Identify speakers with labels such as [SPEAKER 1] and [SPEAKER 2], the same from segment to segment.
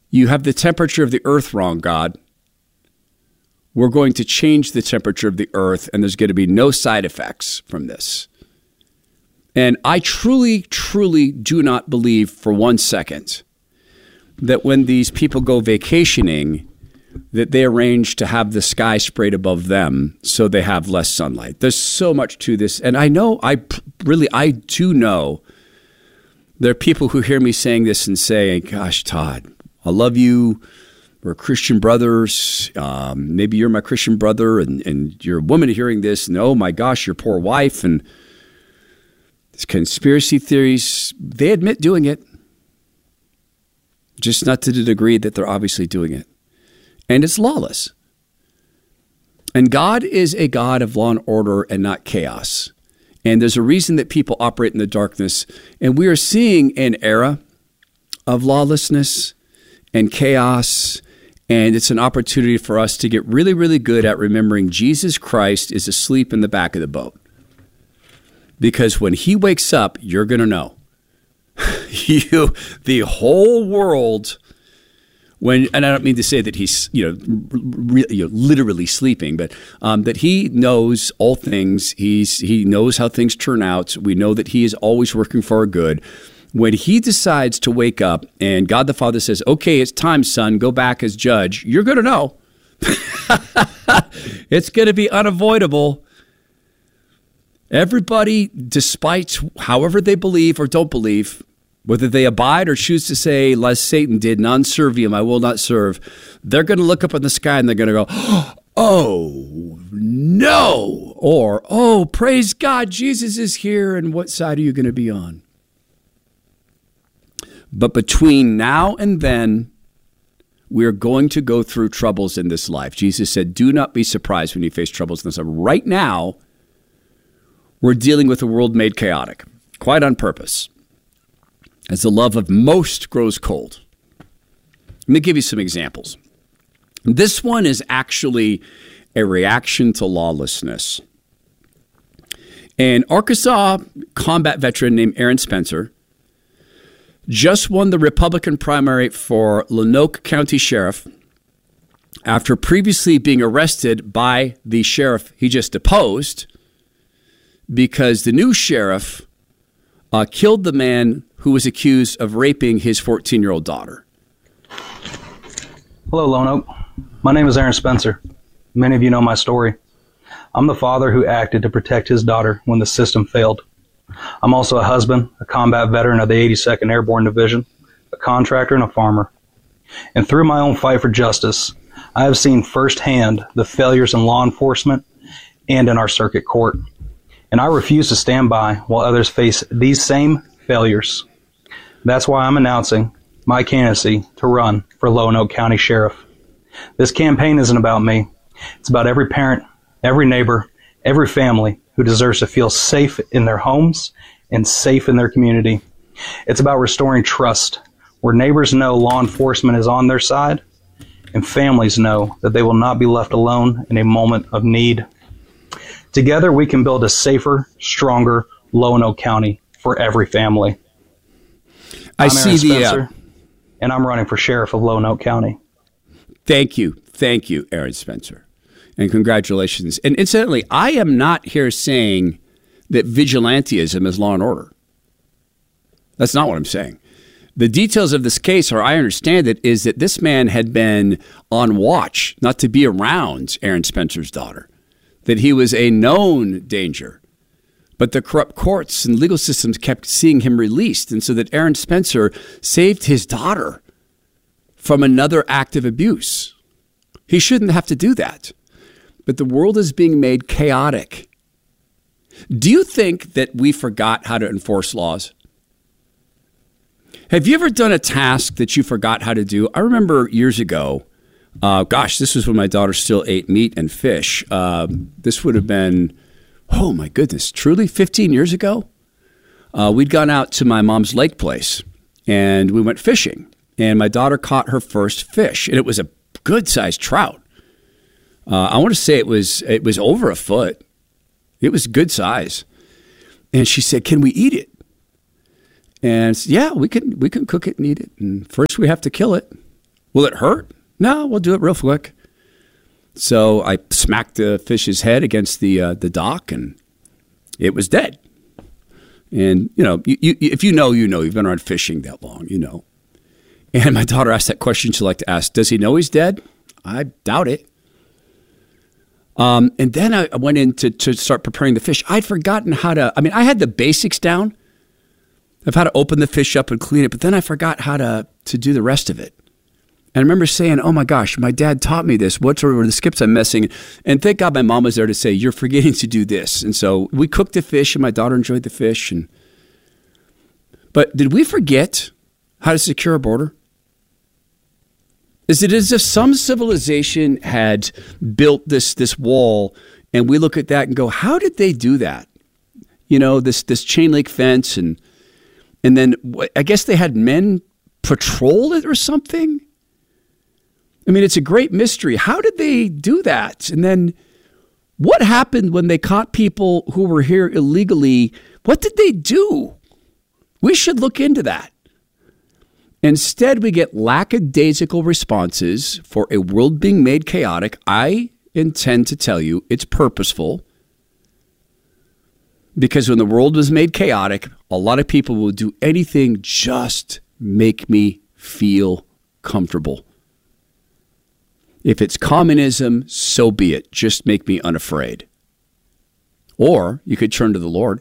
[SPEAKER 1] You have the temperature of the earth wrong, God. We're going to change the temperature of the earth, and there's going to be no side effects from this. And I truly, truly do not believe for 1 second that when these people go vacationing, that they arrange to have the sky sprayed above them so they have less sunlight. There's so much to this. And I know, I do know there are people who hear me saying this and say, gosh, Todd, I love you. We're Christian brothers. Maybe you're my Christian brother and you're a woman hearing this. And oh my gosh, your poor wife. And these conspiracy theories, they admit doing it. Just not to the degree that they're obviously doing it. And it's lawless. And God is a God of law and order and not chaos. And there's a reason that people operate in the darkness. And we are seeing an era of lawlessness and chaos. And it's an opportunity for us to get really, really good at remembering Jesus Christ is asleep in the back of the boat. Because when he wakes up, you're going to know. The whole world, and I don't mean to say that he's literally sleeping, but that he knows all things. He knows how things turn out. We know that he is always working for our good. When he decides to wake up and God the Father says, okay, it's time, son, go back as judge, you're going to know. It's going to be unavoidable. Everybody, despite however they believe or don't believe, whether they abide or choose to say, as Satan did, non serviam, I will not serve, they're going to look up in the sky and they're going to go, oh, no. Or, oh, praise God, Jesus is here. And what side are you going to be on? But between now and then, we're going to go through troubles in this life. Jesus said, do not be surprised when you face troubles in this life. Right now, we're dealing with a world made chaotic, quite on purpose, as the love of most grows cold. Let me give you some examples. This one is actually a reaction to lawlessness. An Arkansas combat veteran named Aaron Spencer just won the Republican primary for Lonoke County Sheriff after previously being arrested by the sheriff he just deposed because the new sheriff killed the man who was accused of raping his 14-year-old daughter.
[SPEAKER 2] Hello, Lonoke. My name is Aaron Spencer. Many of you know my story. I'm the father who acted to protect his daughter when the system failed. I'm also a husband, a combat veteran of the 82nd Airborne Division, a contractor, and a farmer. And through my own fight for justice, I have seen firsthand the failures in law enforcement and in our circuit court. And I refuse to stand by while others face these same failures. That's why I'm announcing my candidacy to run for Lonoke County Sheriff. This campaign isn't about me. It's about every parent, every neighbor, every family who deserves to feel safe in their homes and safe in their community. It's about restoring trust, where neighbors know law enforcement is on their side, and families know that they will not be left alone in a moment of need. Together, we can build a safer, stronger Lonoke County for every family. I'm Aaron Spencer, and I'm running for Sheriff of Lonoke County.
[SPEAKER 1] Thank you, Aaron Spencer. And congratulations. And incidentally, I am not here saying that vigilantism is law and order. That's not what I'm saying. The details of this case, or I understand it, is that this man had been on watch not to be around Aaron Spencer's daughter, that he was a known danger. But the corrupt courts and legal systems kept seeing him released. And so that Aaron Spencer saved his daughter from another act of abuse. He shouldn't have to do that. But the world is being made chaotic. Do you think that we forgot how to enforce laws? Have you ever done a task that you forgot how to do? I remember years ago, this was when my daughter still ate meat and fish. This would have been, oh my goodness, truly 15 years ago. We'd gone out to my mom's lake place and we went fishing. And my daughter caught her first fish, and it was a good-sized trout. I want to say it was over a foot. It was good size. And she said, "Can we eat it?" And yeah, we can cook it and eat it. And first we have to kill it. Will it hurt? No, we'll do it real quick. So I smacked the fish's head against the dock, and it was dead. And, if you know, you've been around fishing that long, And my daughter asked that question she liked to ask, does he know he's dead? I doubt it. And then I went in to start preparing the fish. I'd forgotten I had the basics down of how to open the fish up and clean it, but then I forgot how to do the rest of it. And I remember saying, oh my gosh, my dad taught me this. What are the skips I'm missing? And thank God my mom was there to say, you're forgetting to do this. And so we cooked the fish, and my daughter enjoyed the fish. But did we forget how to secure a border? Is it as if some civilization had built this wall, and we look at that and go, how did they do that? This chain link fence, and then I guess they had men patrol it or something? I mean, it's a great mystery. How did they do that? And then what happened when they caught people who were here illegally? What did they do? We should look into that. Instead, we get lackadaisical responses for a world being made chaotic. I intend to tell you it's purposeful, because when the world was made chaotic, a lot of people will do anything just make me feel comfortable. If it's communism, so be it. Just make me unafraid. Or you could turn to the Lord.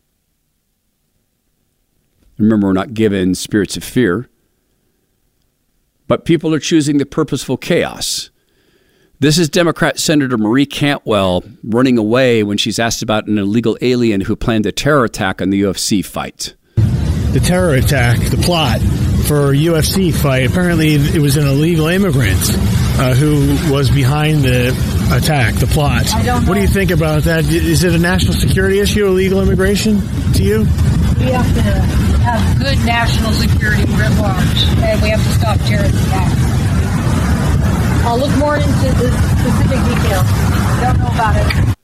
[SPEAKER 1] Remember, we're not given spirits of fear, but people are choosing the purposeful chaos. This is Democrat Senator Marie Cantwell running away when she's asked about an illegal alien who planned a terror attack on the UFC fight.
[SPEAKER 3] The terror attack, the plot for a UFC fight, apparently it was an illegal immigrant who was behind the attack, the plot. What do you think about that? Is it a national security issue, illegal immigration, to you?
[SPEAKER 4] We have to have good national security writ large, and we have to stop terrorist attacks. I'll look more into the specific details. Don't know about it.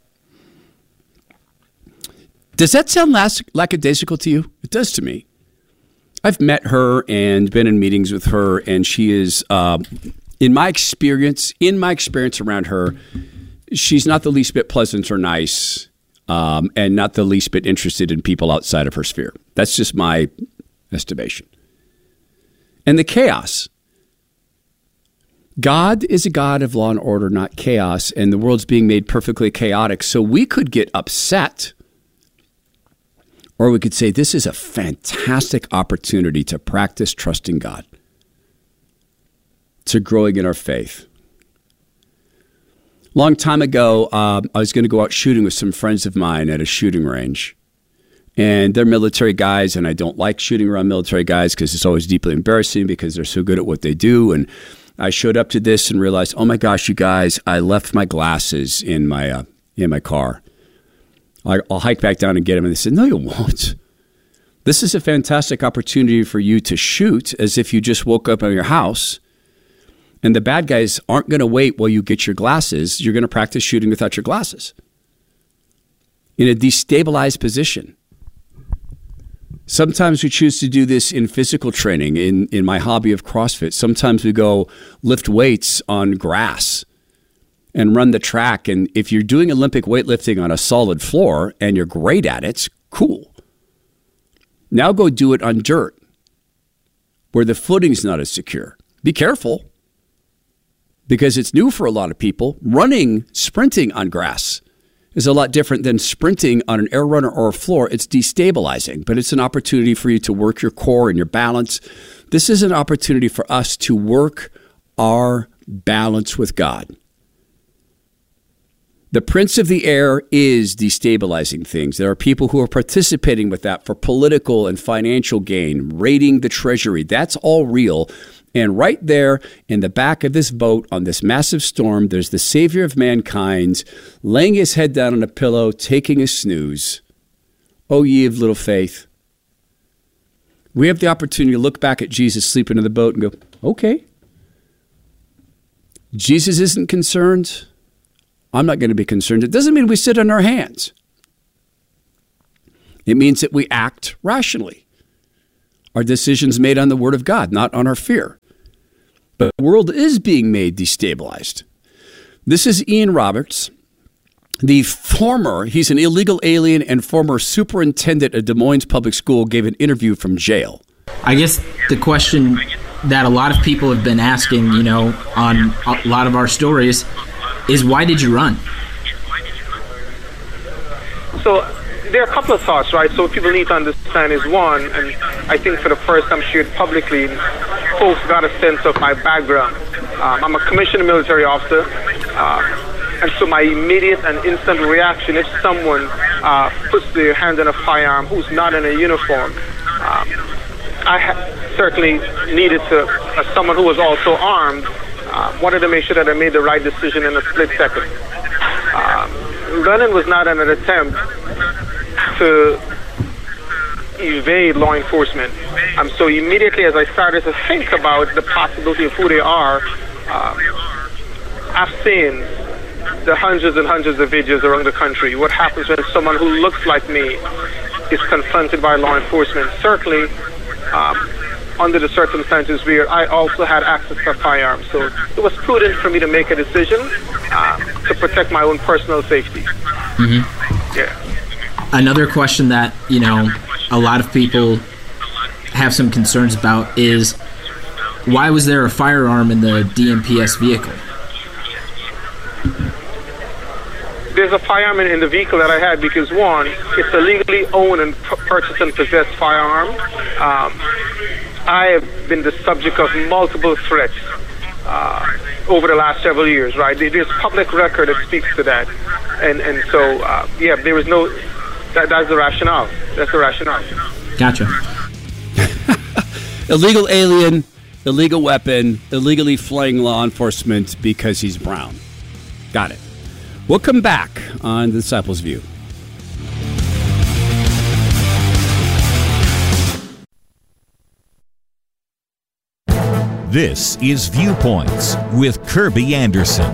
[SPEAKER 1] Does that sound lackadaisical to you? It does to me. I've met her and been in meetings with her, and she is, in my experience around her, she's not the least bit pleasant or nice, and not the least bit interested in people outside of her sphere. That's just my estimation. And the chaos. God is a God of law and order, not chaos, and the world's being made perfectly chaotic. So we could get upset, or we could say this is a fantastic opportunity to practice trusting God, to growing in our faith. Long time ago, I was going to go out shooting with some friends of mine at a shooting range. And they're military guys, and I don't like shooting around military guys because it's always deeply embarrassing because they're so good at what they do. And I showed up to this and realized, oh my gosh, you guys, I left my glasses in my car. I'll hike back down and get them. And they said, no, you won't. This is a fantastic opportunity for you to shoot as if you just woke up in your house. And the bad guys aren't going to wait while you get your glasses. You're going to practice shooting without your glasses in a destabilized position. Sometimes we choose to do this in physical training, in my hobby of CrossFit. Sometimes we go lift weights on grass and run the track. And if you're doing Olympic weightlifting on a solid floor and you're great at it, cool. Now go do it on dirt where the footing's not as secure. Be careful because it's new for a lot of people. Sprinting on grass is a lot different than sprinting on an air runner or a floor. It's destabilizing, but it's an opportunity for you to work your core and your balance. This is an opportunity for us to work our balance with God. The prince of the air is destabilizing things. There are people who are participating with that for political and financial gain, raiding the treasury. That's all real. And right there in the back of this boat on this massive storm, there's the Savior of mankind laying his head down on a pillow, taking a snooze. Oh, ye of little faith. We have the opportunity to look back at Jesus sleeping in the boat and go, okay. Jesus isn't concerned. I'm not going to be concerned. It doesn't mean we sit on our hands. It means that we act rationally. Our decisions made on the Word of God, not on our fear. But the world is being made destabilized. This is Ian Roberts, he's an illegal alien and former superintendent at Des Moines Public School, gave an interview from jail.
[SPEAKER 5] I guess the question that a lot of people have been asking, on a lot of our stories is, why did you run?
[SPEAKER 6] So there are a couple of thoughts, right? So what people need to understand is, one, and I think for the first time shared publicly, folks got a sense of my background. I'm a commissioned military officer, and so my immediate and instant reaction, if someone puts their hand on a firearm who's not in a uniform, I certainly needed to, as someone who was also armed, wanted to make sure that I made the right decision in a split second. Running was not an attempt to evade law enforcement. So immediately as I started to think about the possibility of who they are, I've seen the hundreds and hundreds of videos around the country. What happens when someone who looks like me is confronted by law enforcement? Certainly, under the circumstances where I also had access to a firearm. So it was prudent for me to make a decision to protect my own personal safety. Mm-hmm. Yeah.
[SPEAKER 5] Another question that, a lot of people have some concerns about is, why was there a firearm in the DMPS vehicle?
[SPEAKER 6] There's a firearm in the vehicle that I had because, one, it's a legally owned and purchased and possessed firearm. I have been the subject of multiple threats over the last several years, right? There's public record that speaks to that. And so, there was no... That's the rationale. That's the rationale.
[SPEAKER 5] Gotcha.
[SPEAKER 1] Illegal alien, illegal weapon, illegally fleeing law enforcement because he's brown. Got it. We'll come back on The Disciples' View.
[SPEAKER 7] This is Viewpoints with Kirby Anderson.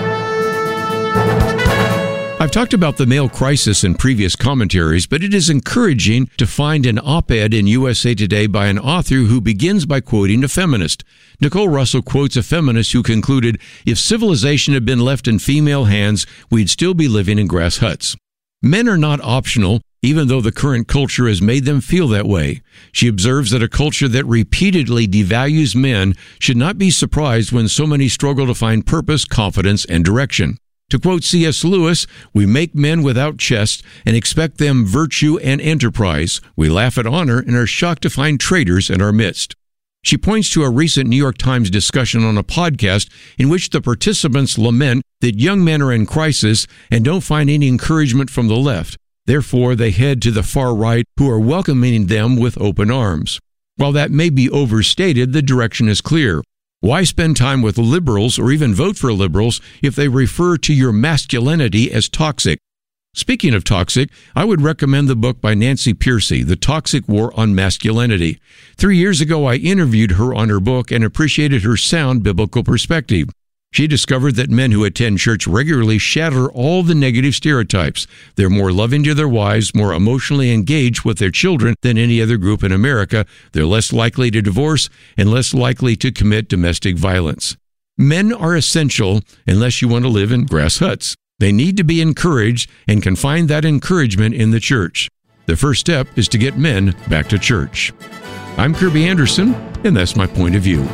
[SPEAKER 8] I've talked about the male crisis in previous commentaries, but it is encouraging to find an op-ed in USA Today by an author who begins by quoting a feminist. Nicole Russell quotes a feminist who concluded, "If civilization had been left in female hands, we'd still be living in grass huts." Men are not optional, even though the current culture has made them feel that way. She observes that a culture that repeatedly devalues men should not be surprised when so many struggle to find purpose, confidence, and direction. To quote C.S. Lewis, "We make men without chest and expect them virtue and enterprise. We laugh at honor and are shocked to find traitors in our midst." She points to a recent New York Times discussion on a podcast in which the participants lament that young men are in crisis and don't find any encouragement from the left. Therefore, they head to the far right, who are welcoming them with open arms. While that may be overstated, the direction is clear. Why spend time with liberals or even vote for liberals if they refer to your masculinity as toxic? Speaking of toxic, I would recommend the book by Nancy Pearcey, The Toxic War on Masculinity. 3 years ago, I interviewed her on her book and appreciated her sound biblical perspective. She discovered that men who attend church regularly shatter all the negative stereotypes. They're more loving to their wives, more emotionally engaged with their children than any other group in America. They're less likely to divorce and less likely to commit domestic violence. Men are essential unless you want to live in grass huts. They need to be encouraged and can find that encouragement in the church. The first step is to get men back to church. I'm Kirby Anderson, and that's my point of view.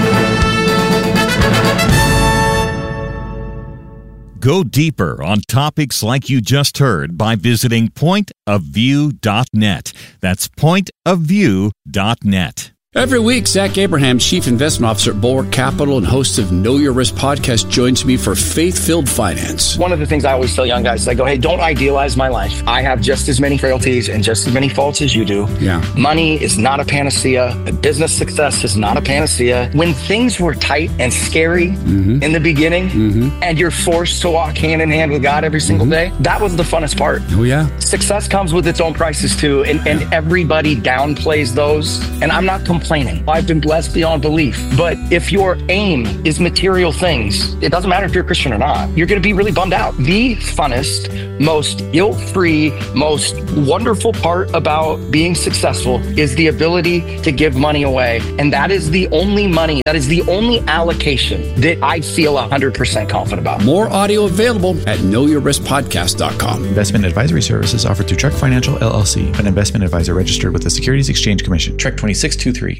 [SPEAKER 7] Go deeper on topics like you just heard by visiting pointofview.net. That's pointofview.net.
[SPEAKER 1] Every week, Zach Abraham, Chief Investment Officer at Bulwark Capital and host of Know Your Risk podcast, joins me for Faith-Filled Finance.
[SPEAKER 9] One of the things I always tell young guys is I go, hey, don't idealize my life. I have just as many frailties and just as many faults as you do.
[SPEAKER 1] Yeah.
[SPEAKER 9] Money is not a panacea. Business success is not a panacea. When things were tight and scary in the beginning and you're forced to walk hand in hand with God every single day, that was the funnest part.
[SPEAKER 1] Oh, yeah.
[SPEAKER 9] Success comes with its own prices too, and everybody downplays those. And I'm not complaining complaining. I've been blessed beyond belief. But if your aim is material things, it doesn't matter if you're a Christian or not, you're going to be really bummed out. The funnest, most guilt-free, most wonderful part about being successful is the ability to give money away. And that is the only money, that is the only allocation that I feel 100% confident about.
[SPEAKER 1] More audio available at knowyourriskpodcast.com.
[SPEAKER 10] Investment advisory services offered through Trek Financial LLC, an investment advisor registered with the Securities Exchange Commission. Trek 2623.